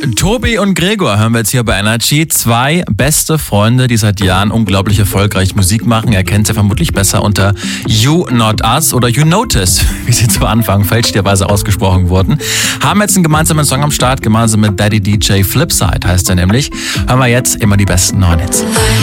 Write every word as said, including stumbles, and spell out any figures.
Tobi und Gregor hören wir jetzt hier bei Energy. Zwei beste Freunde, die seit Jahren unglaublich erfolgreich Musik machen. Ihr kennt sie vermutlich besser unter You Not Us oder You Notice, wie sie zu Anfang fälschlicherweise ausgesprochen wurden. Haben jetzt einen gemeinsamen Song am Start, gemeinsam mit Daddy D J Flipside heißt er nämlich. Hören wir jetzt immer die besten neuen Hits.